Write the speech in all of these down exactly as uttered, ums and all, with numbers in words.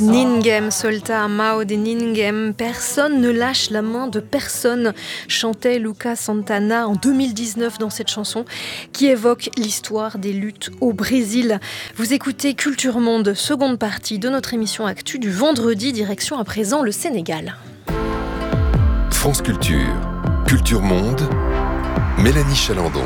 Ningem, Solta Amao de Ningem, personne ne lâche la main de personne, chantait Lucas Santana en deux mille dix-neuf dans cette chanson qui évoque l'histoire des luttes au Brésil. Vous écoutez Culture Monde, seconde partie de notre émission Actu du vendredi, direction à présent le Sénégal. France Culture, Culture Monde, Mélanie Chalandon.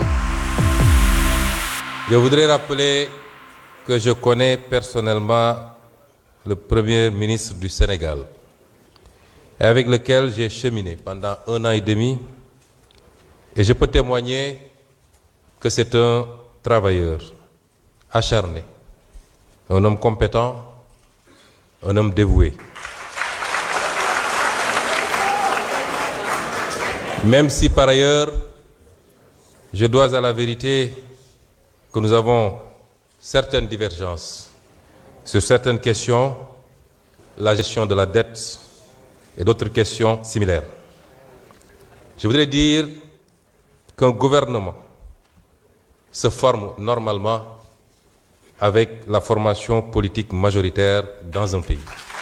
Je voudrais rappeler que je connais personnellement le Premier ministre du Sénégal, et avec lequel j'ai cheminé pendant un an et demi, et je peux témoigner que c'est un travailleur acharné, un homme compétent, un homme dévoué. Même si par ailleurs, je dois à la vérité que nous avons certaines divergences sur certaines questions, la gestion de la dette et d'autres questions similaires. Je voudrais dire qu'un gouvernement se forme normalement avec la formation politique majoritaire dans un pays.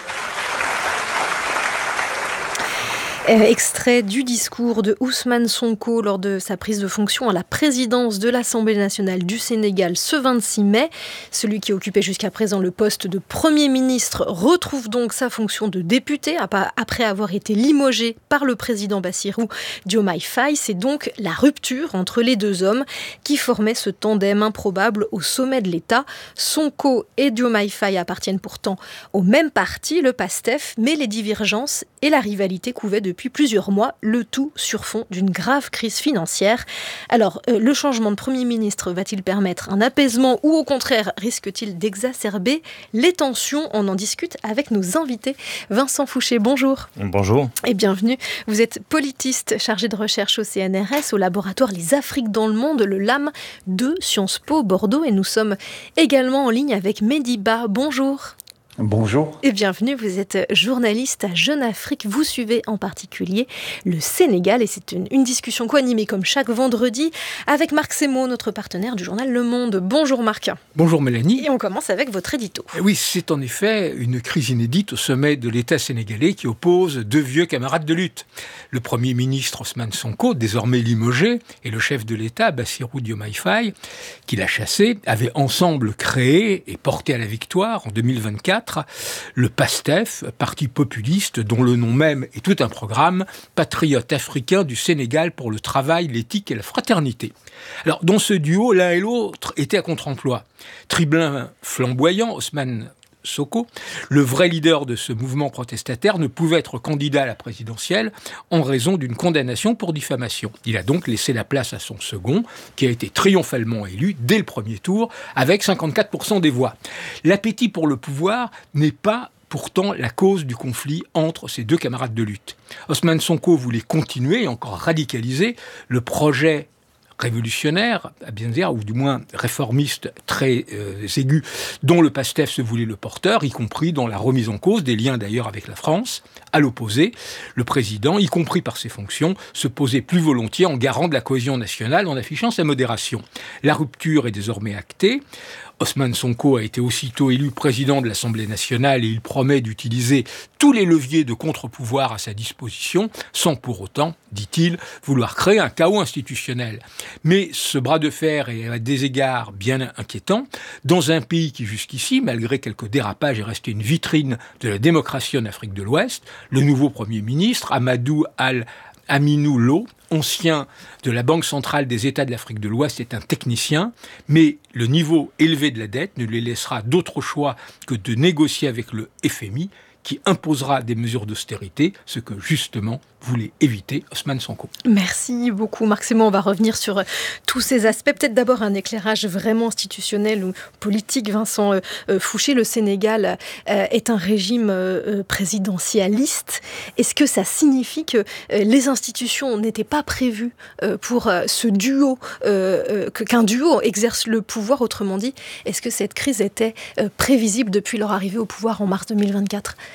Euh, extrait du discours de Ousmane Sonko lors de sa prise de fonction à la présidence de l'Assemblée nationale du Sénégal ce vingt-six mai. Celui qui occupait jusqu'à présent le poste de Premier ministre retrouve donc sa fonction de député après avoir été limogé par le président Bassirou Diomaye Faye. C'est donc la rupture entre les deux hommes qui formait ce tandem improbable au sommet de l'État. Sonko et Diomaye Faye appartiennent pourtant au même parti, le PASTEF, mais les divergences et la rivalité couvaient de depuis plusieurs mois, le tout sur fond d'une grave crise financière. Alors, euh, le changement de Premier ministre va-t-il permettre un apaisement ou au contraire risque-t-il d'exacerber les tensions ? On en discute avec nos invités. Vincent Fouché, bonjour. Bonjour. Et bienvenue. Vous êtes politiste chargé de recherche au C N R S, au laboratoire Les Afriques dans le Monde, le L A M de Sciences Po Bordeaux. Et nous sommes également en ligne avec Mehdi Ba. Bonjour. Bonjour. Et bienvenue, vous êtes journaliste à Jeune Afrique. Vous suivez en particulier le Sénégal et c'est une, une discussion co-animée comme chaque vendredi avec Marc Semo, notre partenaire du journal Le Monde. Bonjour Marc. Bonjour Mélanie. Et on commence avec votre édito. Oui, c'est en effet une crise inédite au sommet de l'État sénégalais qui oppose deux vieux camarades de lutte. Le Premier ministre Ousmane Sonko, désormais limogé, et le chef de l'État, Bassirou Diomaye Faye, qui l'a chassé, avaient ensemble créé et porté à la victoire en deux mille vingt-quatre le PASTEF, parti populiste dont le nom même est tout un programme, patriote africain du Sénégal pour le travail, l'éthique et la fraternité. Alors, dans ce duo, l'un et l'autre étaient à contre-emploi. Tribun flamboyant, Ousmane Sonko, le vrai leader de ce mouvement protestataire, ne pouvait être candidat à la présidentielle en raison d'une condamnation pour diffamation. Il a donc laissé la place à son second, qui a été triomphalement élu dès le premier tour, avec cinquante-quatre pour cent des voix. L'appétit pour le pouvoir n'est pas pourtant la cause du conflit entre ces deux camarades de lutte. Ousmane Sonko voulait continuer et encore radicaliser le projet révolutionnaire, à bien dire, ou du moins réformiste très euh, aigu, dont le PASTEF se voulait le porteur, y compris dans la remise en cause des liens d'ailleurs avec la France. À l'opposé, le président, y compris par ses fonctions, se posait plus volontiers en garant de la cohésion nationale en affichant sa modération. La rupture est désormais actée. Ousmane Sonko a été aussitôt élu président de l'Assemblée nationale et il promet d'utiliser tous les leviers de contre-pouvoir à sa disposition, sans pour autant, dit-il, vouloir créer un chaos institutionnel. Mais ce bras de fer est à des égards bien inquiétant, dans un pays qui jusqu'ici, malgré quelques dérapages, est resté une vitrine de la démocratie en Afrique de l'Ouest. Le nouveau Premier ministre, Amadou Al Aminou Lo, ancien de la Banque centrale des États de l'Afrique de l'Ouest, est un technicien, mais le niveau élevé de la dette ne lui laissera d'autre choix que de négocier avec le F M I, qui imposera des mesures d'austérité, ce que justement voulait éviter Ousmane Sonko. Merci beaucoup Marc Semo. On va revenir sur euh, tous ces aspects. Peut-être d'abord un éclairage vraiment institutionnel ou politique. Vincent euh, euh, Fouché, le Sénégal euh, est un régime euh, présidentialiste. Est-ce que ça signifie que euh, les institutions n'étaient pas prévues euh, pour euh, ce duo, euh, euh, que, qu'un duo exerce le pouvoir? Autrement dit, est-ce que cette crise était euh, prévisible depuis leur arrivée au pouvoir en mars deux mille vingt-quatre?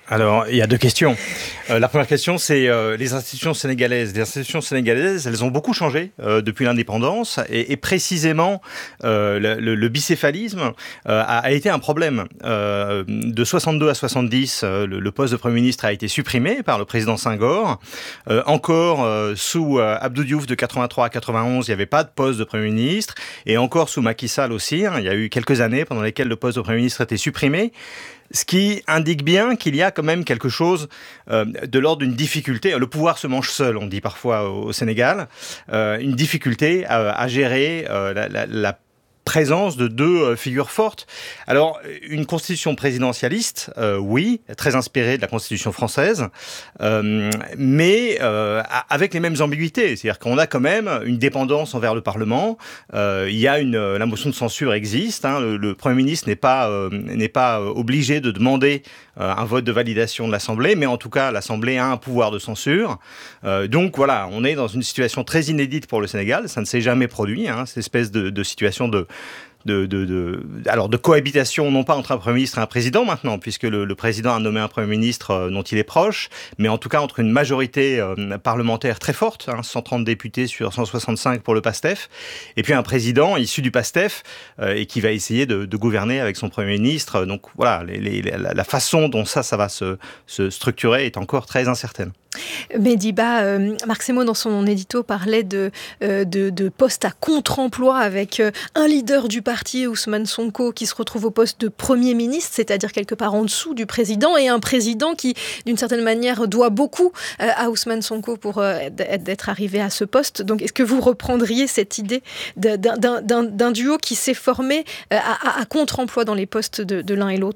Alors, il y a deux questions. Euh, la première question, c'est euh, les institutions sénégalaises. Les institutions sénégalaises, elles ont beaucoup changé euh, depuis l'indépendance, et, et précisément, euh, le, le, le bicéphalisme euh, a, a été un problème. Euh, de soixante-deux à soixante-dix, euh, le, le poste de Premier ministre a été supprimé par le président Senghor. Euh, encore euh, sous euh, Abdou Diouf de quatre-vingt-trois à quatre-vingt-onze, il n'y avait pas de poste de Premier ministre, et encore sous Macky Sall aussi. Hein, il y a eu quelques années pendant lesquelles le poste de Premier ministre était supprimé. Ce qui indique bien qu'il y a quand même quelque chose euh, de l'ordre d'une difficulté. Le pouvoir se mange seul, on dit parfois au, au Sénégal. Euh, une difficulté à, à gérer euh, la, la, la présence de deux euh, figures fortes. Alors, une constitution présidentialiste, euh, oui, très inspirée de la constitution française, euh, mais euh, avec les mêmes ambiguïtés. C'est-à-dire qu'on a quand même une dépendance envers le Parlement. Euh, il y a une, la motion de censure existe. Hein, le, le Premier ministre n'est pas, euh, n'est pas obligé de demander euh, un vote de validation de l'Assemblée, mais en tout cas, l'Assemblée a un pouvoir de censure. Euh, donc voilà, on est dans une situation très inédite pour le Sénégal. Ça ne s'est jamais produit, hein, cette espèce de, de situation de De, de, de, alors de cohabitation, non pas entre un Premier ministre et un président maintenant, puisque le, le président a nommé un Premier ministre euh, dont il est proche, mais en tout cas entre une majorité euh, parlementaire très forte, hein, cent trente députés sur cent soixante-cinq pour le PASTEF, et puis un président issu du PASTEF euh, et qui va essayer de, de gouverner avec son Premier ministre. Donc voilà, les, les, la, la façon dont ça, ça va se, se structurer est encore très incertaine. Mediba, euh, Marc Semo, dans son édito, parlait de, euh, de, de postes à contre-emploi avec euh, un leader du parti, Ousmane Sonko, qui se retrouve au poste de Premier ministre, c'est-à-dire quelque part en dessous du président, et un président qui, d'une certaine manière, doit beaucoup euh, à Ousmane Sonko pour euh, d'être arrivé à ce poste. Donc, est-ce que vous reprendriez cette idée d'un, d'un, d'un, d'un duo qui s'est formé euh, à, à contre-emploi dans les postes de, de l'un et l'autre ?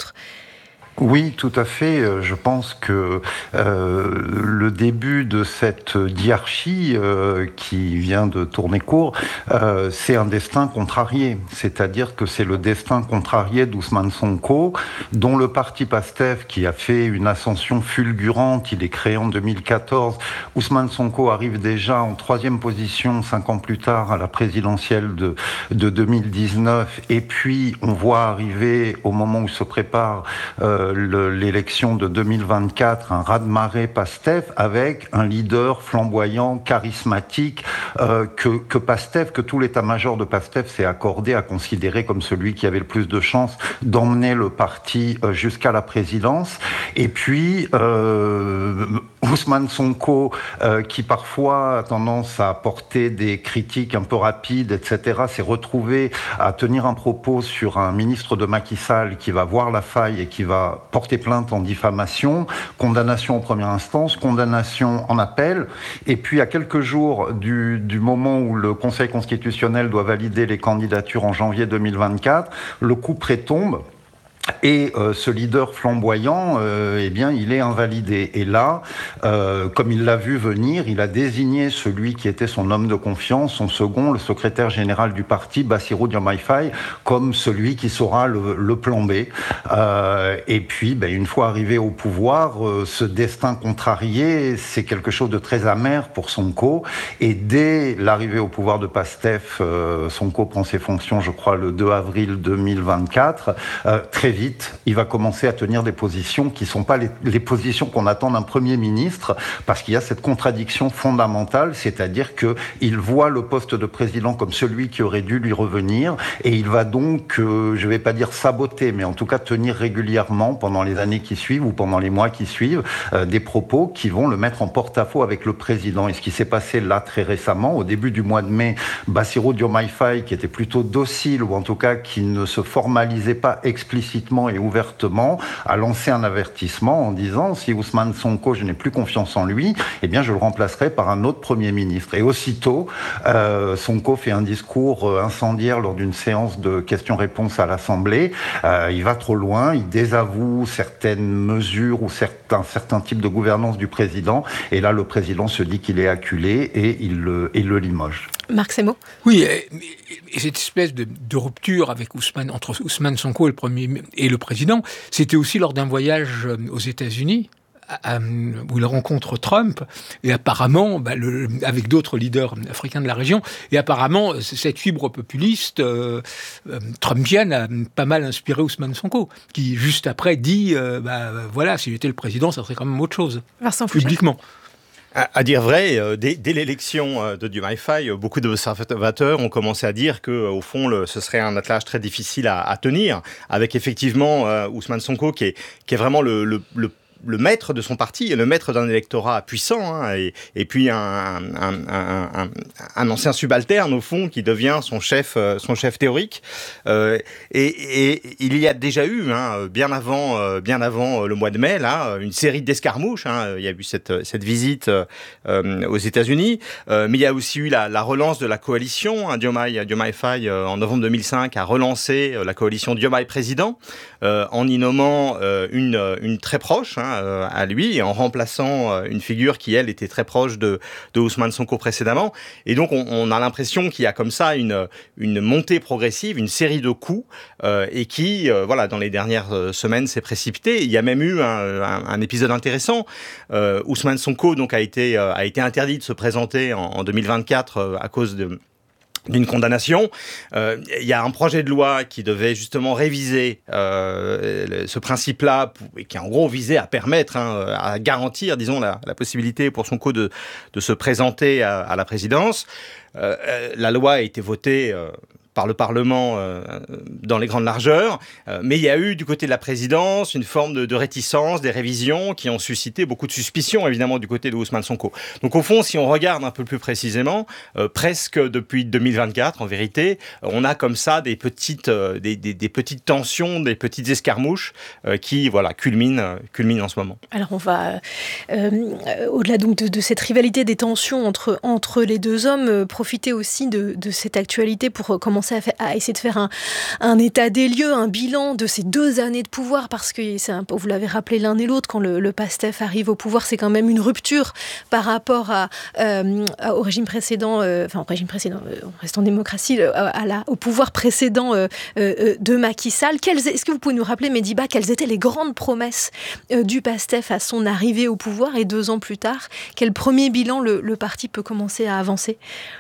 Oui, tout à fait. Je pense que euh, le début de cette diarchie euh, qui vient de tourner court, euh, c'est un destin contrarié. C'est-à-dire que c'est le destin contrarié d'Ousmane Sonko, dont le parti PASTEF, qui a fait une ascension fulgurante, il est créé en deux mille quatorze. Ousmane Sonko arrive déjà en troisième position, cinq ans plus tard, à la présidentielle de, de deux mille dix-neuf. Et puis, on voit arriver, au moment où se prépare euh, Le, l'élection de deux mille vingt-quatre, un raz-de-marée PASTEF avec un leader flamboyant, charismatique, euh, que, que PASTEF, que tout l'état-major de PASTEF s'est accordé à considérer comme celui qui avait le plus de chances d'emmener le parti euh, jusqu'à la présidence. Et puis, euh, Ousmane Sonko, euh, qui parfois a tendance à porter des critiques un peu rapides, et cetera, s'est retrouvé à tenir un propos sur un ministre de Macky Sall qui va voir la faille et qui va porter plainte en diffamation, condamnation en première instance, condamnation en appel, et puis à quelques jours du, du moment où le Conseil constitutionnel doit valider les candidatures en janvier deux mille vingt-quatre, le coup prétombe. Et euh, ce leader flamboyant, euh, eh bien, il est invalidé. Et là, euh, comme il l'a vu venir, il a désigné celui qui était son homme de confiance, son second, le secrétaire général du parti, Bassirou Diomaye Faye, comme celui qui saura le, le plan B. Euh, et puis, ben, une fois arrivé au pouvoir, euh, ce destin contrarié, c'est quelque chose de très amer pour Sonko. Et dès l'arrivée au pouvoir de PASTEF, euh, Sonko prend ses fonctions, je crois, le deux avril deux mille vingt-quatre. Euh, très vite, il va commencer à tenir des positions qui ne sont pas les, les positions qu'on attend d'un Premier ministre, parce qu'il y a cette contradiction fondamentale, c'est-à-dire qu'il voit le poste de président comme celui qui aurait dû lui revenir, et il va donc, euh, je ne vais pas dire saboter, mais en tout cas tenir régulièrement, pendant les années qui suivent ou pendant les mois qui suivent, euh, des propos qui vont le mettre en porte-à-faux avec le président. Et ce qui s'est passé là très récemment, au début du mois de mai, Bassirou Diomaye Faye, qui était plutôt docile, ou en tout cas qui ne se formalisait pas explicitement et ouvertement, a lancé un avertissement en disant: si Ousmane Sonko, je n'ai plus confiance en lui, eh bien je le remplacerai par un autre Premier ministre. Et aussitôt, euh, Sonko fait un discours incendiaire lors d'une séance de questions-réponses à l'Assemblée. Euh, il va trop loin, il désavoue certaines mesures ou certains, certains types de gouvernance du président, et là le président se dit qu'il est acculé et il le, il le limoge. Marc Semo. Oui, et, et cette espèce de, de rupture avec Ousmane, entre Ousmane Sonko et le, premier, et le président, c'était aussi lors d'un voyage aux États-Unis, à, où il rencontre Trump, et apparemment, bah, le, avec d'autres leaders africains de la région, et apparemment, cette fibre populiste euh, euh, trumpienne a pas mal inspiré Ousmane Sonko, qui, juste après, dit euh, bah, voilà, si j'étais le président, ça serait quand même autre chose, Vincent publiquement. À, à dire vrai, euh, dès, dès l'élection euh, de Diomaye Faye, euh, beaucoup d'observateurs ont commencé à dire que, euh, au fond, le, ce serait un attelage très difficile à, à tenir, avec effectivement euh, Ousmane Sonko qui est, qui est vraiment le, le, le le maître de son parti et le maître d'un électorat puissant, hein, et, et puis un, un, un, un, un ancien subalterne au fond qui devient son chef, son chef théorique. Euh, et, et il y a déjà eu, hein, bien avant, bien avant le mois de mai, là, une série d'escarmouches. Hein, il y a eu cette, cette visite euh, aux États-Unis, euh, mais il y a aussi eu la, la relance de la coalition. Hein, Diomaye, Diomaye Faye, euh, en novembre deux mille cinq, a relancé la coalition Diomaye président euh, en y nommant euh, une, une très proche. Hein, à lui, et en remplaçant une figure qui, elle, était très proche de, de Ousmane Sonko précédemment. Et donc, on, on a l'impression qu'il y a comme ça une, une montée progressive, une série de coups, euh, et qui, euh, voilà, dans les dernières semaines, s'est précipité. Il y a même eu un, un, un épisode intéressant. Euh, Ousmane Sonko, donc, a été, euh, a été interdit de se présenter en, en deux mille vingt-quatre euh, à cause de d'une condamnation. Euh, il y a un projet de loi qui devait justement réviser euh, ce principe-là, et qui en gros visait à permettre, hein, à garantir, disons, la, la possibilité pour Sonko de, de se présenter à, à la présidence. Euh, la loi a été votée euh, par le Parlement euh, dans les grandes largeurs, euh, mais il y a eu du côté de la présidence une forme de, de réticence, des révisions qui ont suscité beaucoup de suspicions évidemment du côté de Ousmane Sonko. Donc au fond, si on regarde un peu plus précisément, euh, presque depuis deux mille vingt-quatre en vérité, on a comme ça des petites, euh, des, des, des petites tensions, des petites escarmouches euh, qui voilà, culminent, culminent en ce moment. Alors on va, euh, au-delà donc de, de cette rivalité, des tensions entre, entre les deux hommes, euh, profiter aussi de, de cette actualité pour commencer À, faire, à essayer de faire un, un état des lieux, un bilan de ces deux années de pouvoir, parce que c'est un, vous l'avez rappelé l'un et l'autre, quand le, le PASTEF arrive au pouvoir, c'est quand même une rupture par rapport à, euh, au régime précédent, euh, enfin au régime précédent, euh, on reste en démocratie, euh, à la, au pouvoir précédent euh, euh, de Macky Sall. Quelles, est-ce que vous pouvez nous rappeler, Mehdi Ba, quelles étaient les grandes promesses euh, du PASTEF à son arrivée au pouvoir, et deux ans plus tard, quel premier bilan le, le parti peut commencer à avancer ?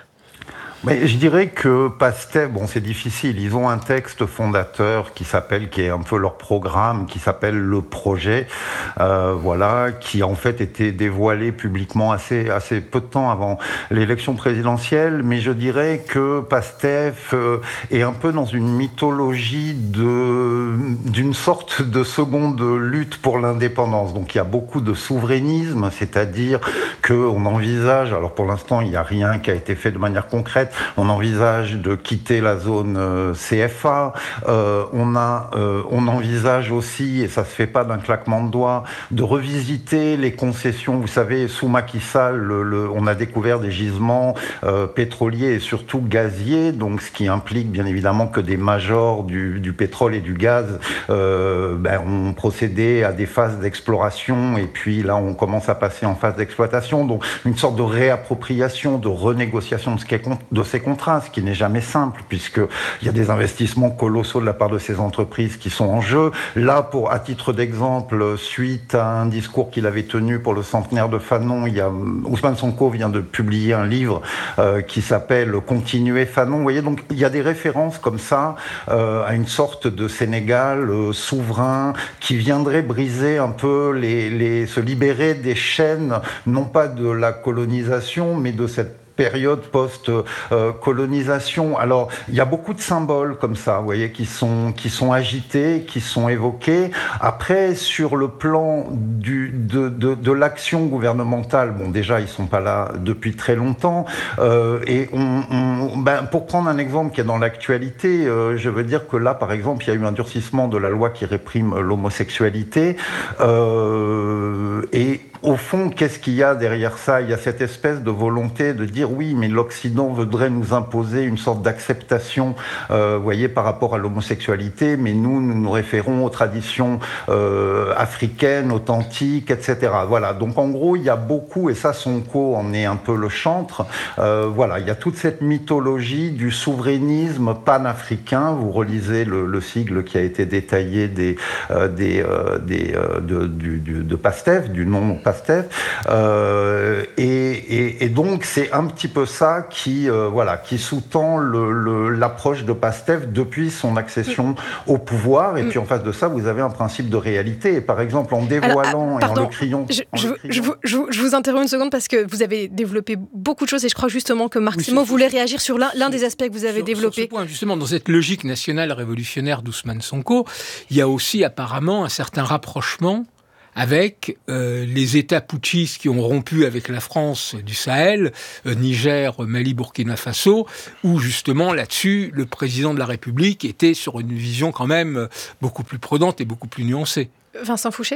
Mais je dirais que PASTEF, bon, c'est difficile. Ils ont un texte fondateur qui s'appelle, qui est un peu leur programme, qui s'appelle le projet, euh, voilà, qui en fait était dévoilé publiquement assez, assez peu de temps avant l'élection présidentielle. Mais je dirais que PASTEF euh, est un peu dans une mythologie de, d'une sorte de seconde lutte pour l'indépendance. Donc il y a beaucoup de souverainisme, c'est-à-dire qu'on envisage, alors pour l'instant il n'y a rien qui a été fait de manière concrète, on envisage de quitter la zone euh, C F A, euh, on, a, euh, on envisage aussi, et ça se fait pas d'un claquement de doigts, de revisiter les concessions. Vous savez, sous Macky Sall, le, le, on a découvert des gisements euh, pétroliers et surtout gaziers, donc ce qui implique bien évidemment que des majors du, du pétrole et du gaz euh, ben, ont procédé à des phases d'exploration, et puis là on commence à passer en phase d'exploitation, donc une sorte de réappropriation, de renégociation de ce qui est de ces contrats, ce qui n'est jamais simple, puisqu'il y a des investissements colossaux de la part de ces entreprises qui sont en jeu. Là, pour, à titre d'exemple, suite à un discours qu'il avait tenu pour le centenaire de Fanon, il y a, Ousmane Sonko vient de publier un livre euh, qui s'appelle « Continuer Fanon ». Vous voyez, donc il y a des références comme ça euh, à une sorte de Sénégal euh, souverain qui viendrait briser un peu, les, les, se libérer des chaînes, non pas de la colonisation, mais de cette période post-colonisation. Alors, il y a beaucoup de symboles comme ça, vous voyez, qui sont, qui sont agités, qui sont évoqués. Après, sur le plan du, de, de, de l'action gouvernementale, bon, déjà, ils sont pas là depuis très longtemps. Euh, et on, on, ben, pour prendre un exemple qui est dans l'actualité, euh, je veux dire que là, par exemple, il y a eu un durcissement de la loi qui réprime l'homosexualité. Euh, et au fond, qu'est-ce qu'il y a derrière ça? Il y a cette espèce de volonté de dire oui, mais l'Occident voudrait nous imposer une sorte d'acceptation, euh, vous voyez, par rapport à l'homosexualité, mais nous, nous nous référons aux traditions euh, africaines, authentiques, et cetera. Voilà. Donc en gros, il y a beaucoup, et ça, Sonko en est un peu le chantre. Euh, voilà, il y a toute cette mythologie du souverainisme panafricain. Vous relisez le, le sigle qui a été détaillé des euh, des euh, des euh, de, du, du, de Pastef, du nom Pastef, euh, et, et, et donc c'est un petit peu ça qui euh, voilà qui sous-tend le, le, l'approche de Pastef depuis son accession au pouvoir. Et puis en face de ça, vous avez un principe de réalité. Et par exemple, en dévoilant Alors, pardon, et en le criant, je, en je, le criant... je, vous, je, vous, je vous interromps une seconde parce que vous avez développé beaucoup de choses et je crois justement que Marc oui, Simon voulait réagir sur l'un, l'un des aspects que vous avez sur, développé. Sur ce point, justement, dans cette logique nationale révolutionnaire d'Ousmane Sonko, il y a aussi apparemment un certain rapprochement avec euh, les États putschistes qui ont rompu avec la France du Sahel, euh, Niger, Mali, Burkina Faso, où justement là-dessus, le président de la République était sur une vision quand même beaucoup plus prudente et beaucoup plus nuancée. Vincent Fouché ?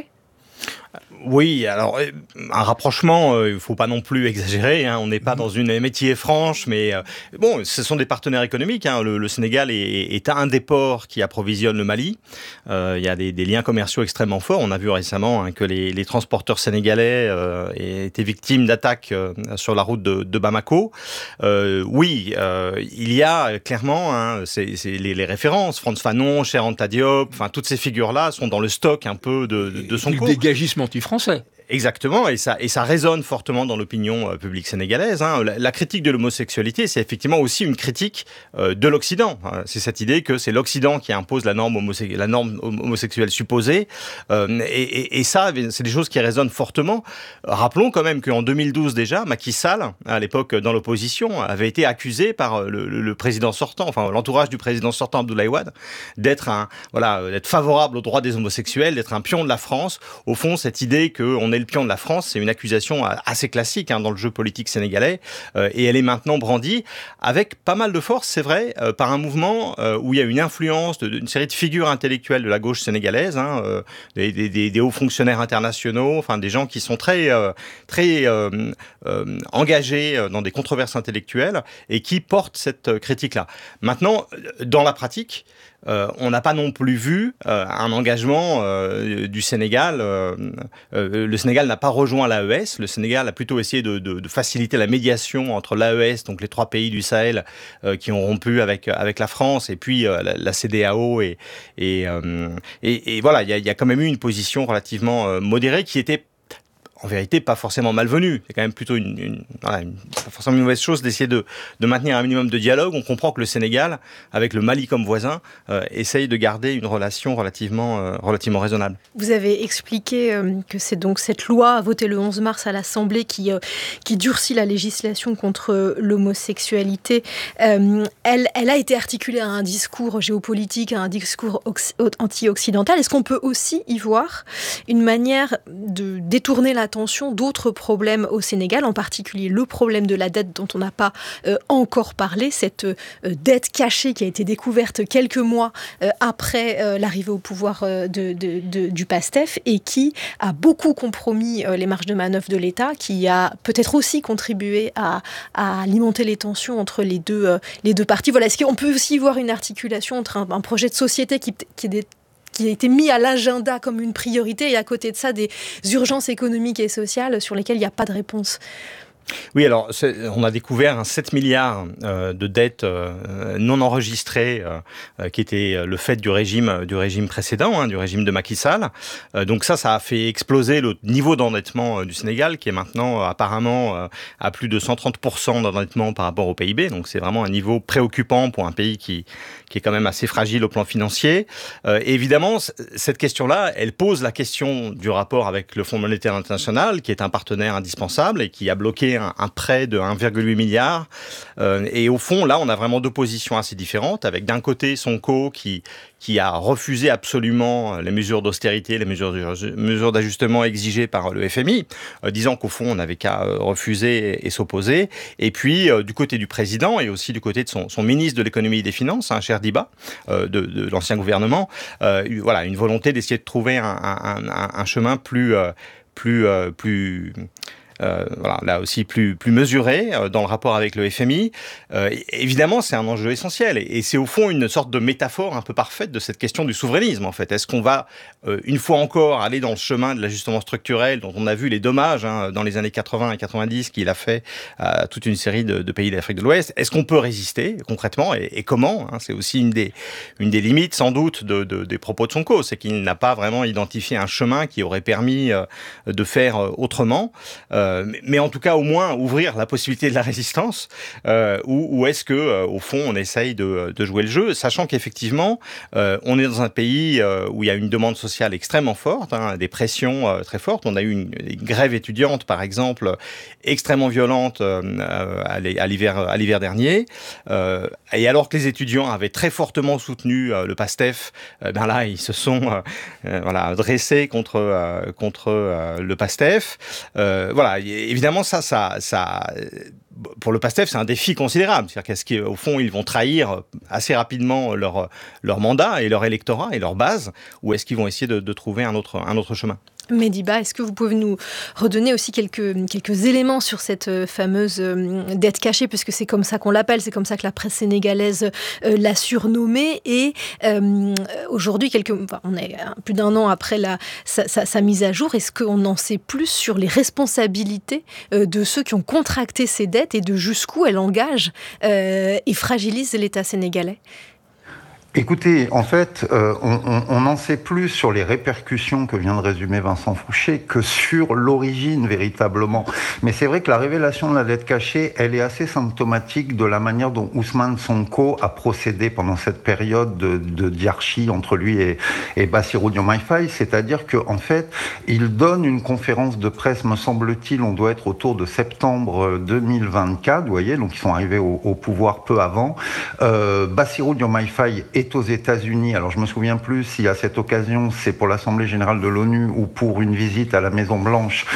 Oui, alors un rapprochement, euh, il ne faut pas non plus exagérer, hein, on n'est pas dans une amitié franche, mais euh, bon, ce sont des partenaires économiques. Hein, le, le Sénégal est, est un des ports qui approvisionne le Mali. Euh, il y a des, des liens commerciaux extrêmement forts. On a vu récemment hein, que les, les transporteurs sénégalais euh, étaient victimes d'attaques euh, sur la route de, de Bamako. Euh, oui, euh, il y a clairement hein, c'est, c'est les, les références. Frantz Fanon, Cheikh Anta Diop, enfin toutes ces figures-là sont dans le stock un peu de, de, de son cours. Le dégagisme anti-français. Exactement, et ça, et ça résonne fortement dans l'opinion euh, publique sénégalaise. Hein. La, la critique de l'homosexualité, c'est effectivement aussi une critique euh, de l'Occident. Hein. C'est cette idée que c'est l'Occident qui impose la norme, homose- la norme homosexuelle supposée. Euh, et, et, et ça, c'est des choses qui résonnent fortement. Rappelons quand même qu'en deux mille douze déjà, Macky Sall, à l'époque dans l'opposition, avait été accusé par le, le, le président sortant, enfin l'entourage du président sortant Abdoulaye Wade, d'être un, voilà, d'être favorable aux droits des homosexuels, d'être un pion de la France. Au fond, cette idée qu'on est le pion de la France, c'est une accusation assez classique hein, dans le jeu politique sénégalais, euh, et elle est maintenant brandie avec pas mal de force, c'est vrai, euh, par un mouvement euh, où il y a une influence d'une série de figures intellectuelles de la gauche sénégalaise, hein, euh, des, des, des hauts fonctionnaires internationaux, enfin des gens qui sont très, euh, très euh, euh, engagés dans des controverses intellectuelles et qui portent cette critique-là. Maintenant, dans la pratique, Euh, on n'a pas non plus vu euh, un engagement euh, du Sénégal. Euh, euh, le Sénégal n'a pas rejoint l'A E S. Le Sénégal a plutôt essayé de, de, de faciliter la médiation entre l'A E S, donc les trois pays du Sahel euh, qui ont rompu avec avec la France, et puis euh, la, la C D A O. Et, et, euh, et, et voilà, il y a, y a quand même eu une position relativement euh, modérée qui était en vérité pas forcément malvenue. C'est quand même plutôt une, une, voilà, une, pas forcément une mauvaise chose d'essayer de, de maintenir un minimum de dialogue. On comprend que le Sénégal, avec le Mali comme voisin, euh, essaye de garder une relation relativement, euh, relativement raisonnable. Vous avez expliqué euh, que c'est donc cette loi votée le onze mars à l'Assemblée qui, euh, qui durcit la législation contre l'homosexualité. Euh, elle, elle a été articulée à un discours géopolitique, à un discours ox- anti-occidental. Est-ce qu'on peut aussi y voir une manière de détourner la attention d'autres problèmes au Sénégal, en particulier le problème de la dette dont on n'a pas euh, encore parlé, cette euh, dette cachée qui a été découverte quelques mois euh, après euh, l'arrivée au pouvoir euh, de, de, de, du PASTEF et qui a beaucoup compromis euh, les marges de manœuvre de l'État, qui a peut-être aussi contribué à, à alimenter les tensions entre les deux, euh, les deux parties. Voilà, est-ce qu'on peut aussi voir une articulation entre un, un projet de société qui, qui est des qui a été mis à l'agenda comme une priorité, et à côté de ça, des urgences économiques et sociales sur lesquelles il n'y a pas de réponse? Oui, alors on a découvert un sept milliards euh, de dettes euh, non enregistrées euh, qui était le fait du régime du régime précédent, hein, du régime de Macky Sall. Euh, donc ça, ça a fait exploser le niveau d'endettement euh, du Sénégal, qui est maintenant euh, apparemment euh, à plus de cent trente pour cent d'endettement par rapport au P I B. Donc c'est vraiment un niveau préoccupant pour un pays qui qui est quand même assez fragile au plan financier. Euh, et évidemment, c- cette question-là, elle pose la question du rapport avec le Fonds monétaire international, qui est un partenaire indispensable et qui a bloqué un, un prêt de un virgule huit milliard. Euh, et au fond, là, on a vraiment deux positions assez différentes, avec d'un côté Sonko qui qui a refusé absolument les mesures d'austérité, les mesures, mesures d'ajustement exigées par le F M I, euh, disant qu'au fond, on n'avait qu'à euh, refuser et, et s'opposer. Et puis, euh, du côté du président et aussi du côté de son, son ministre de l'économie et des finances, hein, Cheikh Diba, euh, de, de l'ancien gouvernement, euh, voilà, une volonté d'essayer de trouver un, un, un, un chemin plus... Euh, plus, euh, plus Euh, voilà, là aussi plus, plus mesuré euh, dans le rapport avec le F M I. Euh, évidemment, c'est un enjeu essentiel et, et c'est au fond une sorte de métaphore un peu parfaite de cette question du souverainisme en fait. Est-ce qu'on va euh, une fois encore aller dans le chemin de l'ajustement structurel dont on a vu les dommages hein, dans les années quatre-vingts et quatre-vingt-dix qu'il a fait à toute une série de, de pays d'Afrique de l'Ouest? Est-ce qu'on peut résister concrètement et, et comment hein? C'est aussi une des, une des limites sans doute de, de, des propos de Sonko, c'est qu'il n'a pas vraiment identifié un chemin qui aurait permis euh, de faire euh, autrement. Euh, mais en tout cas, au moins, ouvrir la possibilité de la résistance, euh, ou, ou est-ce que, euh, au fond, on essaye de, de jouer le jeu, sachant qu'effectivement, euh, on est dans un pays euh, où il y a une demande sociale extrêmement forte, hein, des pressions euh, très fortes. On a eu une, une grève étudiante, par exemple, extrêmement violente euh, à l'hiver, à l'hiver dernier. Euh, et alors que les étudiants avaient très fortement soutenu euh, le PASTEF, euh, ben là, ils se sont euh, voilà, dressés contre, euh, contre euh, le PASTEF. Euh, voilà. Évidemment, ça, ça, ça, pour le PASTEF, c'est un défi considérable. C'est-à-dire qu'est-ce qu'au fond, ils vont trahir assez rapidement leur, leur mandat et leur électorat et leur base, ou est-ce qu'ils vont essayer de, de trouver un autre, un autre chemin? Mehdi-Ba, est-ce que vous pouvez nous redonner aussi quelques, quelques éléments sur cette fameuse dette cachée, puisque c'est comme ça qu'on l'appelle, c'est comme ça que la presse sénégalaise euh, l'a surnommée, et euh, aujourd'hui, quelques, enfin, on est plus d'un an après la, sa, sa, sa mise à jour, est-ce qu'on en sait plus sur les responsabilités euh, de ceux qui ont contracté ces dettes et de jusqu'où elles engagent euh, et fragilisent l'État sénégalais ? Écoutez, en fait, euh, on, on, on en sait plus sur les répercussions que vient de résumer Vincent Fouché que sur l'origine véritablement. Mais c'est vrai que la révélation de la dette cachée, elle est assez symptomatique de la manière dont Ousmane Sonko a procédé pendant cette période de, de diarchie entre lui et, et Bassirou Diomaye Faye. C'est-à-dire que, en fait, il donne une conférence de presse, me semble-t-il, on doit être autour de septembre deux mille vingt-quatre, vous voyez, donc ils sont arrivés au, au pouvoir peu avant. Euh, Bassirou Diomaye Faye est aux États-Unis. Alors je me souviens plus si à cette occasion c'est pour l'Assemblée générale de l'ONU ou pour une visite à la Maison Blanche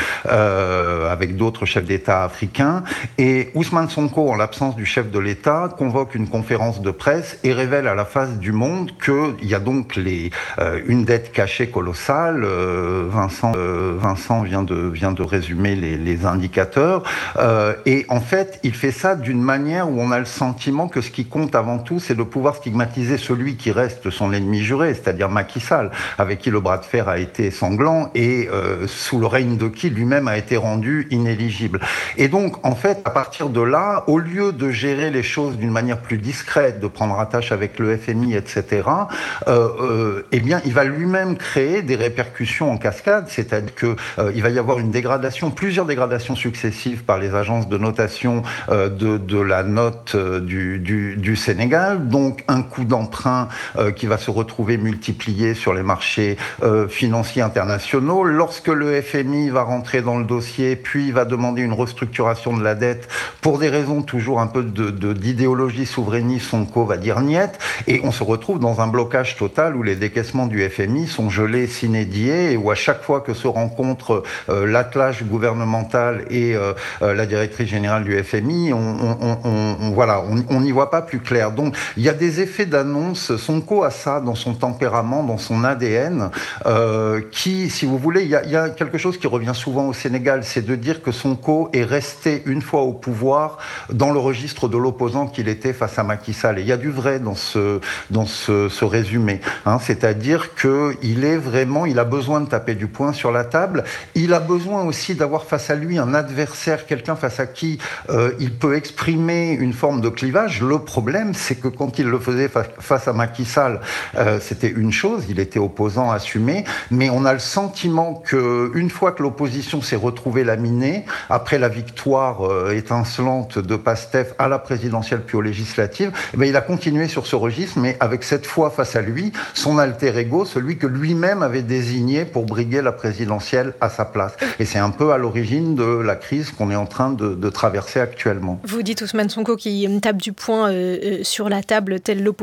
euh, avec d'autres chefs d'État africains. Et Ousmane Sonko, en l'absence du chef de l'État, convoque une conférence de presse et révèle à la face du monde qu'il y a donc les, euh, une dette cachée colossale. Euh, Vincent, euh, Vincent vient de vient de résumer les, les indicateurs. Euh, et en fait, il fait ça d'une manière où on a le sentiment que ce qui compte avant tout, c'est de pouvoir stigmatiser celui qui reste son ennemi juré, c'est-à-dire Macky Sall, avec qui le bras de fer a été sanglant et euh, sous le règne de qui lui-même a été rendu inéligible. Et donc, en fait, à partir de là, au lieu de gérer les choses d'une manière plus discrète, de prendre attache avec le F M I, et cetera, euh, euh, eh bien, il va lui-même créer des répercussions en cascade, c'est-à-dire que euh, il va y avoir une dégradation, plusieurs dégradations successives par les agences de notation euh, de, de la note euh, du, du, du Sénégal, donc un coup d'emprunt Euh, qui va se retrouver multiplié sur les marchés euh, financiers internationaux. Lorsque le F M I va rentrer dans le dossier, puis va demander une restructuration de la dette pour des raisons toujours un peu de, de, d'idéologie souverainiste, Sonko va dire niet, et on se retrouve dans un blocage total où les décaissements du F M I sont gelés sine die et où à chaque fois que se rencontre euh, l'attelage gouvernemental et euh, euh, la directrice générale du F M I, on, on, on, on voilà, on n'y voit pas plus clair. Donc il y a des effets d'annonce. Sonko a ça dans son tempérament, dans son A D N, euh, qui, si vous voulez, il y, a, il y a quelque chose qui revient souvent au Sénégal, c'est de dire que Sonko est resté une fois au pouvoir dans le registre de l'opposant qu'il était face à Macky Sall. Et il y a du vrai dans ce, dans ce, ce résumé, hein, c'est-à-dire qu'il est vraiment, il a besoin de taper du poing sur la table, il a besoin aussi d'avoir face à lui un adversaire, quelqu'un face à qui euh, il peut exprimer une forme de clivage. Le problème, c'est que quand il le faisait fa- face à Macky Sall, euh, c'était une chose, il était opposant assumé, mais on a le sentiment qu'une fois que l'opposition s'est retrouvée laminée, après la victoire euh, étincelante de Pastef à la présidentielle puis aux législatives, eh bien, il a continué sur ce registre, mais avec cette fois face à lui, son alter ego, celui que lui-même avait désigné pour briguer la présidentielle à sa place. Et c'est un peu à l'origine de la crise qu'on est en train de, de traverser actuellement. Vous dites Ousmane Sonko qui tape du poing euh, sur la table tel l'opposant qu'il était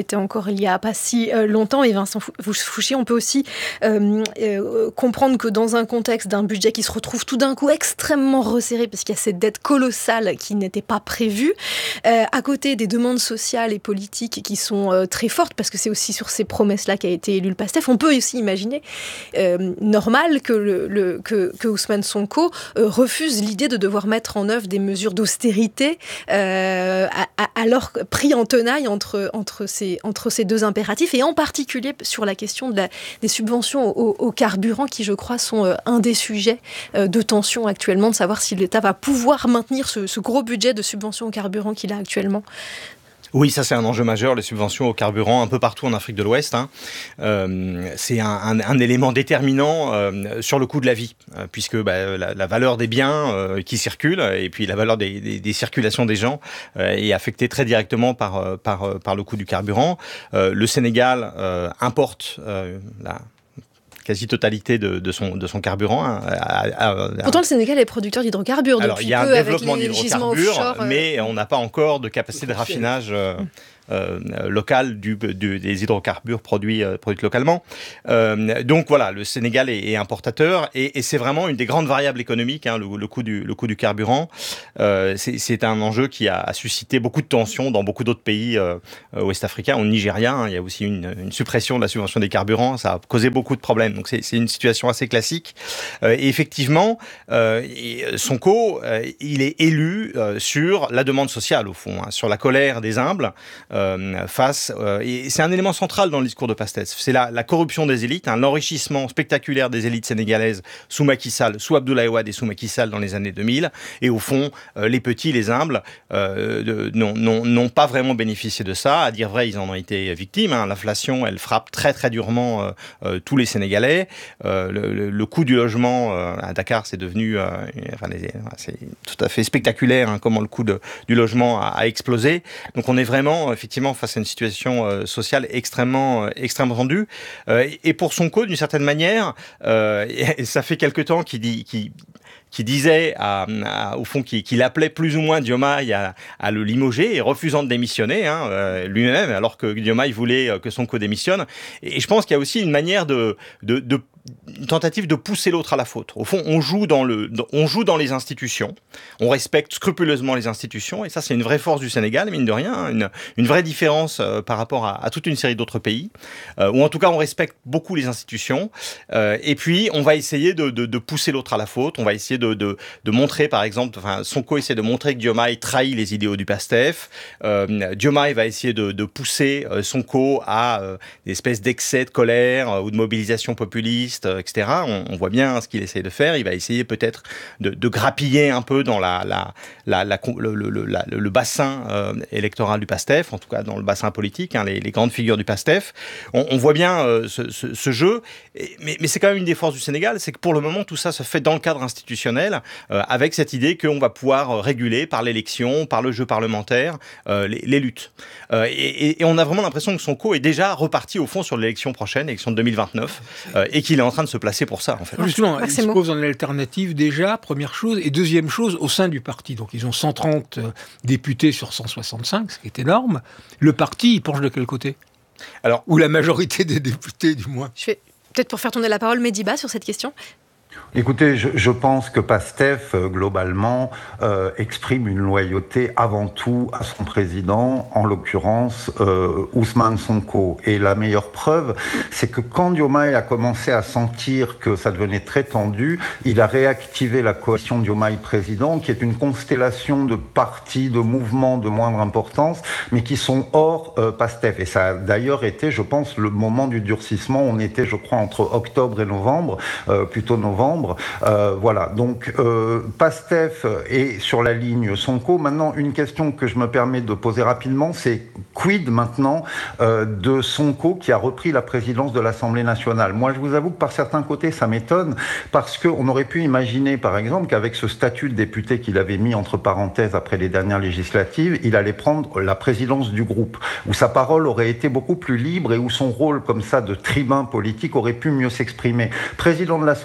c'était encore il y a pas si euh, longtemps. Et Vincent Fouchier, on peut aussi euh, euh, comprendre que dans un contexte d'un budget qui se retrouve tout d'un coup extrêmement resserré, parce qu'il y a cette dette colossale qui n'était pas prévue, euh, à côté des demandes sociales et politiques qui sont euh, très fortes, parce que c'est aussi sur ces promesses-là qu'a été élu le PASTEF, on peut aussi imaginer euh, normal que, le, le, que, que Ousmane Sonko euh, refuse l'idée de devoir mettre en œuvre des mesures d'austérité, euh, à, à, alors pris en tenaille entre, entre, ces, entre ces deux impératifs, et en particulier sur la question de la, des subventions au, au carburant, qui je crois sont euh, un des sujets euh, de tension actuellement, de savoir si l'État va pouvoir maintenir ce, ce gros budget de subventions au carburant qu'il a actuellement. Oui, ça c'est un enjeu majeur, les subventions au carburant un peu partout en Afrique de l'Ouest. Hein. Euh, c'est un, un, un élément déterminant euh, sur le coût de la vie, euh, puisque bah, la, la valeur des biens euh, qui circulent et puis la valeur des, des, des circulations des gens euh, est affectée très directement par, par, par le coût du carburant. Euh, le Sénégal euh, importe euh, la quasi-totalité de, de, son, de son carburant. Hein, à, à, à... Pourtant, le Sénégal est producteur d'hydrocarbures. Alors, il y a un développement d'hydrocarbures, offshore, euh... mais on n'a pas encore de capacité de raffinage euh, euh, local du, du, des hydrocarbures produits, euh, produits localement. Euh, donc voilà, le Sénégal est, est importateur, et, et c'est vraiment une des grandes variables économiques, hein, le, le, coût du, le coût du carburant. Euh, c'est, c'est un enjeu qui a, a suscité beaucoup de tensions dans beaucoup d'autres pays euh, ouest-africains. Au Nigeria, hein, il y a aussi une, une suppression de la subvention des carburants. Ça a causé beaucoup de problèmes. Donc c'est, c'est une situation assez classique. Euh, et effectivement, euh, Sonko, euh, il est élu euh, sur la demande sociale, au fond, hein, sur la colère des humbles, euh, face... Euh, et c'est un élément central dans le discours de Pastef. C'est la, la corruption des élites, hein, l'enrichissement spectaculaire des élites sénégalaises sous Macky Sall, sous Abdoulaye Wade et sous Macky Sall dans les années deux mille. Et au fond, euh, les petits, les humbles, euh, de, n'ont, n'ont, n'ont pas vraiment bénéficié de ça. À dire vrai, ils en ont été victimes. Hein. L'inflation, elle frappe très très durement euh, euh, tous les Sénégalais. Euh, le, le, le coût du logement euh, à Dakar, c'est devenu, euh, enfin, les, c'est tout à fait spectaculaire, hein, comment le coût de, du logement a, a explosé. Donc on est vraiment effectivement face à une situation euh, sociale extrêmement, euh, extrêmement tendue. Euh, et pour Sonko, d'une certaine manière, euh, et ça fait quelque temps qu'il dit, qu'il qui disait, à, à, au fond, qu'il, qu'il appelait plus ou moins Diomaye à, à le limoger, et refusant de démissionner, hein, euh, lui-même, alors que Diomaye voulait que Sonko démissionne. Et, et je pense qu'il y a aussi une manière de, de, de une tentative de pousser l'autre à la faute. Au fond, on joue dans le, on joue dans les institutions, on respecte scrupuleusement les institutions, et ça, c'est une vraie force du Sénégal, mine de rien, hein, une, une vraie différence euh, par rapport à, à toute une série d'autres pays, euh, où en tout cas, on respecte beaucoup les institutions, euh, et puis, on va essayer de, de, de pousser l'autre à la faute, on va essayer de, de, de montrer, par exemple, enfin, Sonko essaie de montrer que Diomaye trahit les idéaux du PASTEF, euh, Diomaye va essayer de, de pousser euh, Sonko à euh, des espèces d'excès de colère euh, ou de mobilisation populiste, et cetera. On, on voit bien ce qu'il essaie de faire. Il va essayer peut-être de, de grappiller un peu dans la, la, la, la, le, le, la, le bassin euh, électoral du PASTEF, en tout cas dans le bassin politique, hein, les, les grandes figures du PASTEF. On, on voit bien euh, ce, ce, ce jeu, et, mais, mais c'est quand même une des forces du Sénégal, c'est que pour le moment, tout ça se fait dans le cadre institutionnel, euh, avec cette idée qu'on va pouvoir réguler par l'élection, par le jeu parlementaire, euh, les, les luttes. Euh, et, et on a vraiment l'impression que Sonko est déjà reparti au fond sur l'élection prochaine, l'élection de deux mille vingt-neuf, euh, et qu'il est en train de se placer pour ça, en fait. Justement, il se pose en alternative déjà, première chose, et deuxième chose, au sein du parti. Donc, ils ont cent trente députés sur cent soixante-cinq, ce qui est énorme. Le parti, il penche de quel côté ? Alors, ou la majorité des députés, du moins. Je vais peut-être pour faire tourner la parole, Mediba, sur cette question. Écoutez, je, je pense que Pastef, euh, globalement, euh, exprime une loyauté avant tout à son président, en l'occurrence euh, Ousmane Sonko. Et la meilleure preuve, c'est que quand Diomaye a commencé à sentir que ça devenait très tendu, il a réactivé la coalition Diomaye président, qui est une constellation de partis, de mouvements de moindre importance, mais qui sont hors euh, Pastef. Et ça a d'ailleurs été, je pense, le moment du durcissement. On était, je crois, entre octobre et novembre, euh, plutôt novembre. Euh, voilà, donc euh, Pastef est sur la ligne Sonko. Maintenant, une question que je me permets de poser rapidement, c'est quid maintenant euh, de Sonko qui a repris la présidence de l'Assemblée nationale ? Moi, je vous avoue que par certains côtés, ça m'étonne, parce qu'on aurait pu imaginer, par exemple, qu'avec ce statut de député qu'il avait mis entre parenthèses après les dernières législatives, il allait prendre la présidence du groupe, où sa parole aurait été beaucoup plus libre et où son rôle comme ça de tribun politique aurait pu mieux s'exprimer. Président de l'Assemblée, vous avez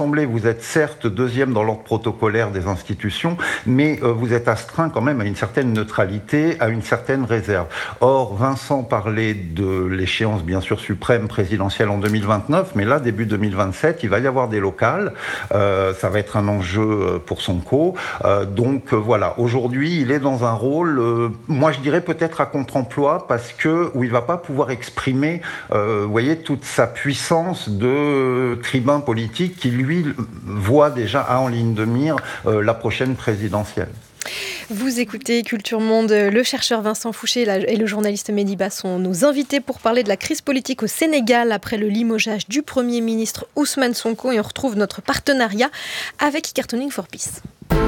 êtes certes deuxième dans l'ordre protocolaire des institutions, mais euh, vous êtes astreint quand même à une certaine neutralité, à une certaine réserve. Or, Vincent parlait de l'échéance, bien sûr, suprême présidentielle en deux mille vingt-neuf, mais là, début deux mille vingt-sept, il va y avoir des locales. Euh, ça va être un enjeu pour Sonko. Euh, donc, euh, voilà. Aujourd'hui, il est dans un rôle, euh, moi, je dirais peut-être à contre-emploi, parce que, où il va pas pouvoir exprimer, euh, vous voyez, toute sa puissance de tribun politique qui, lui, voit déjà en ligne de mire euh, la prochaine présidentielle. Vous écoutez Culture Monde, le chercheur Vincent Fouché et le journaliste Mehdi sont nos invités pour parler de la crise politique au Sénégal après le limogeage du Premier ministre Ousmane Sonko, et on retrouve notre partenariat avec Cartooning for Peace.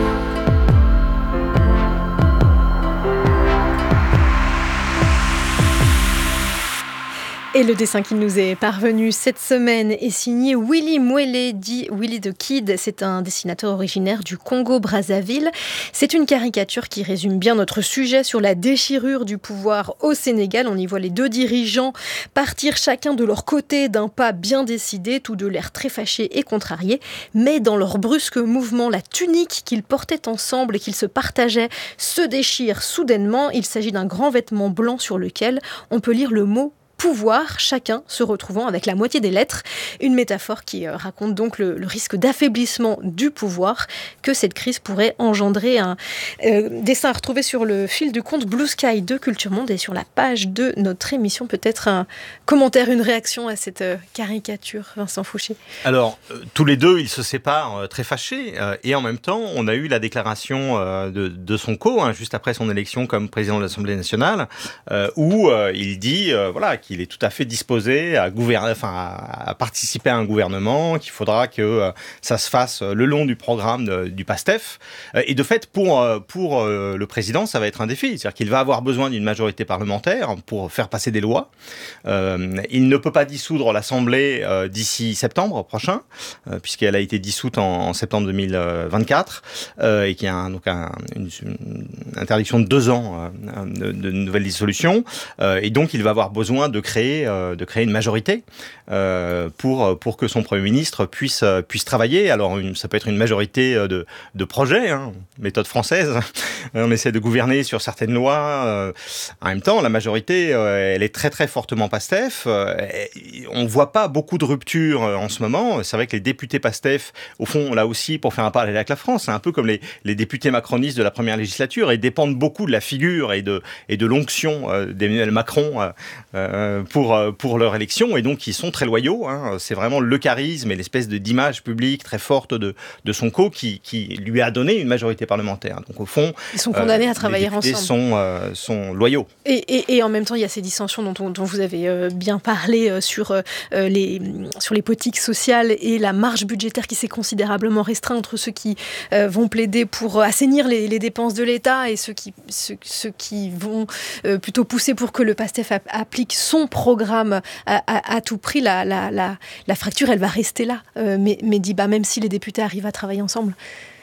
Et le dessin qui nous est parvenu cette semaine est signé Willy Mwele, dit Willy the Kid. C'est un dessinateur originaire du Congo-Brazzaville. C'est une caricature qui résume bien notre sujet sur la déchirure du pouvoir au Sénégal. On y voit les deux dirigeants partir chacun de leur côté d'un pas bien décidé, tous deux l'air très fâchés et contrariés. Mais dans leur brusque mouvement, la tunique qu'ils portaient ensemble et qu'ils se partageaient se déchire soudainement. Il s'agit d'un grand vêtement blanc sur lequel on peut lire le mot pouvoir, chacun se retrouvant avec la moitié des lettres. Une métaphore qui euh, raconte donc le, le risque d'affaiblissement du pouvoir que cette crise pourrait engendrer. Un euh, dessin à retrouver sur le fil du compte Blue Sky de Culture Monde et sur la page de notre émission. Peut-être un commentaire, une réaction à cette euh, caricature, Vincent Fouché. Alors, euh, tous les deux, ils se séparent euh, très fâchés euh, et en même temps, on a eu la déclaration euh, de, de Sonko, hein, juste après son élection comme président de l'Assemblée nationale, euh, où euh, il dit euh, voilà, qu'il est tout à fait disposé à gouverner, enfin à, à participer à un gouvernement, qu'il faudra que euh, ça se fasse le long du programme de, du PASTEF. Euh, et de fait, pour pour euh, le président, ça va être un défi, c'est-à-dire qu'il va avoir besoin d'une majorité parlementaire pour faire passer des lois. Euh, il ne peut pas dissoudre l'Assemblée euh, d'ici septembre prochain, euh, puisqu'elle a été dissoute en, en septembre deux mille vingt-quatre euh, et qu'il y a un, donc un, une, une interdiction de deux ans euh, de, de nouvelle dissolution. Euh, et donc, il va avoir besoin de créer, euh, de créer une majorité euh, pour, pour que son Premier ministre puisse, puisse travailler. Alors, une, ça peut être une majorité de, de projets, hein, méthode française. On essaie de gouverner sur certaines lois. Euh, en même temps, la majorité, euh, elle est très, très fortement PASTEF. Euh, on ne voit pas beaucoup de ruptures en ce moment. C'est vrai que les députés PASTEF, au fond, là aussi, pour faire un parallèle avec la France, c'est un peu comme les, les députés macronistes de la première législature et dépendent beaucoup de la figure et de, et de l'onction euh, d'Emmanuel Macron euh, euh, pour, pour leur élection, et donc ils sont très loyaux. Hein. C'est vraiment le charisme et l'espèce de, d'image publique très forte de, de Sonko qui, qui lui a donné une majorité parlementaire. Donc au fond, ils sont condamnés euh, à travailler les députés ensemble. Sont, euh, sont loyaux. Et, et, et en même temps, il y a ces dissensions dont, on, dont vous avez euh, bien parlé euh, sur, euh, les, sur les politiques sociales et la marge budgétaire qui s'est considérablement restreinte entre ceux qui euh, vont plaider pour assainir les, les dépenses de l'État et ceux qui, ceux, ceux qui vont euh, plutôt pousser pour que le PASTEF applique son programme à, à, à tout prix. La, la, la, la fracture, elle va rester là. Euh, mais, mais dit, bah, même si les députés arrivent à travailler ensemble.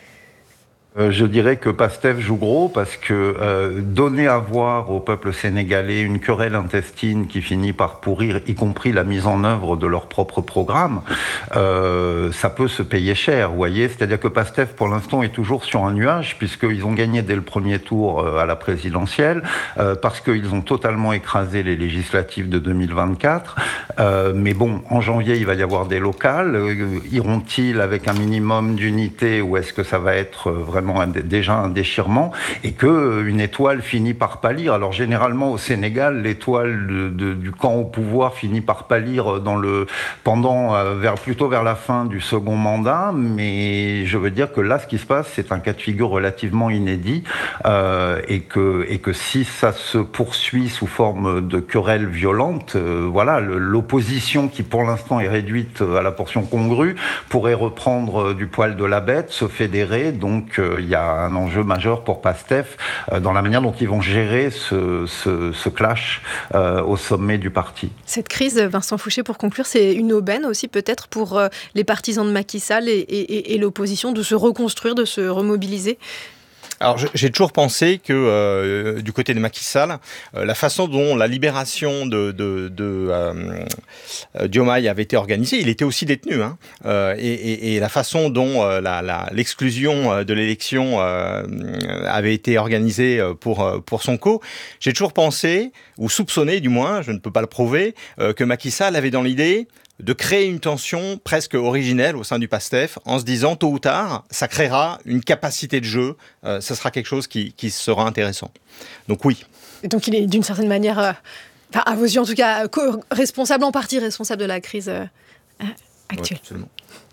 Euh, je dirais que PASTEF joue gros parce que euh, donner à voir au peuple sénégalais une querelle intestine qui finit par pourrir, y compris la mise en œuvre de leur propre programme, euh, ça peut se payer cher, vous voyez. C'est-à-dire que PASTEF, pour l'instant, est toujours sur un nuage puisqu'ils ont gagné dès le premier tour euh, à la présidentielle, euh, parce qu'ils ont totalement écrasé les législatives de deux mille vingt-quatre. Euh, mais bon, en janvier, il va y avoir des locales. Euh, iront-ils avec un minimum d'unité ou est-ce que ça va être vraiment Un, déjà un déchirement, et que euh, une étoile finit par pâlir. Alors généralement au Sénégal, l'étoile de, de, du camp au pouvoir finit par pâlir dans le pendant euh, vers plutôt vers la fin du second mandat, mais je veux dire que là, ce qui se passe, c'est un cas de figure relativement inédit, euh, et que et que si ça se poursuit sous forme de querelle violente, euh, voilà, le, l'opposition qui pour l'instant est réduite à la portion congrue pourrait reprendre du poil de la bête, se fédérer. Donc euh, il y a un enjeu majeur pour PASTEF euh, dans la manière dont ils vont gérer ce, ce, ce clash euh, au sommet du parti. Cette crise, Vincent Fouché, pour conclure, c'est une aubaine aussi peut-être pour euh, les partisans de Macky Sall et, et, et l'opposition de se reconstruire, de se remobiliser. Alors j'ai toujours pensé que euh, du côté de Macky Sall, euh, la façon dont la libération de, de, de euh, Diomaye avait été organisée, il était aussi détenu, hein, euh, et, et, et la façon dont euh, la, la, l'exclusion de l'élection euh, avait été organisée pour, pour Sonko, j'ai toujours pensé, ou soupçonné du moins, je ne peux pas le prouver, euh, que Macky Sall avait dans l'idée de créer une tension presque originelle au sein du PASTEF, en se disant tôt ou tard, ça créera une capacité de jeu, euh, ça sera quelque chose qui, qui sera intéressant. Donc oui. Et donc il est d'une certaine manière, euh, enfin, à vos yeux en tout cas, co- responsable, en partie responsable de la crise euh, actuelle. Ouais, absolument.